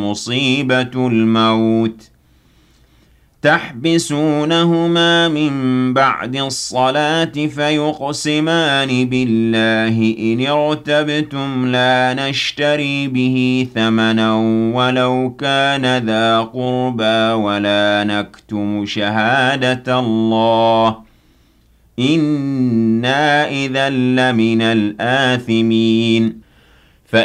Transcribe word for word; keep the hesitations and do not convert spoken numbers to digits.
مصيبة الموت تحبسونهما من بعد الصلاة فيقسمان بالله إن ارتبتم لا نشتري به ثمنا ولو كان ذا قربى ولا نكتم شهادة الله إنا إذا لمن الآثمين